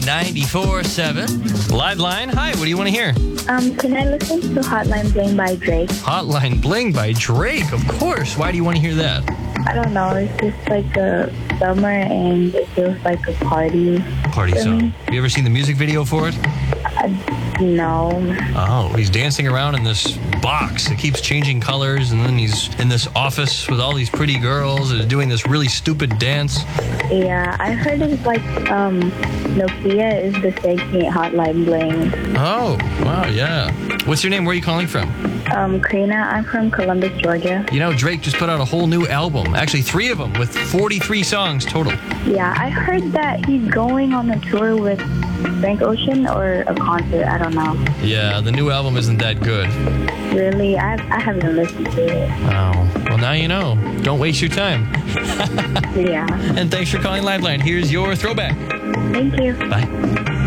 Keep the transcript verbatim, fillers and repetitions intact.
ninety-four point seven. Live line. Hi, what do you want to hear? Um, can I listen to Hotline Bling by Drake? Hotline Bling by Drake, of course. Why do you want to hear that? I don't know. It's just like a summer and it feels like a party. Party for song. me. Have you ever seen the music video for it? Uh, no. Oh, he's dancing around in this box. It keeps changing colors, and then he's in this office with all these pretty girls and doing this really stupid dance. Yeah, I heard it's like um, Nokia is the second Hotline Bling. Oh, wow, yeah. What's your name? Where are you calling from? Um, Karina, I'm from Columbus, Georgia. You know, Drake just put out a whole new album. Actually, three of them with forty-three songs total. Yeah, I heard that he's going on a tour with Frank Ocean or a concert. I don't know. Yeah, the new album isn't that good. Really? I, I haven't listened to it. Oh, well, now you know. Don't waste your time. Yeah. And thanks for calling Liveline. Here's your throwback. Thank you. Bye.